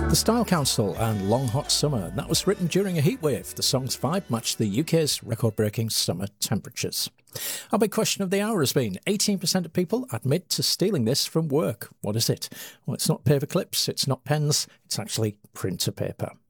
The Style Council and Long Hot Summer. That was written during a heatwave. The song's vibe matched the UK's record-breaking summer temperatures. Our big question of the hour has been 18% of people admit to stealing this from work. What is it? Well, it's not paper clips, it's not pens, it's actually printer paper.